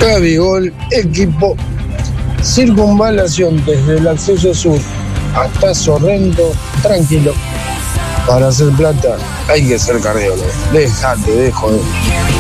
Gabigol, equipo, circunvalación desde el acceso sur hasta Sorrento, tranquilo. Para hacer plata hay que ser cardiólogo. Déjate de joder.